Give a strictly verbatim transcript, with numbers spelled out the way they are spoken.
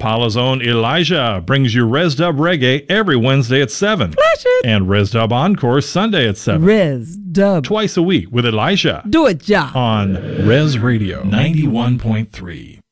Impala's own Elijah brings you Res Dub Reggae every Wednesday at seven. Flash it. And Res Dub Encore Sunday at seven. Res Dub. Twice a week with Elijah. Do it, ja. On Res Radio ninety-one point three.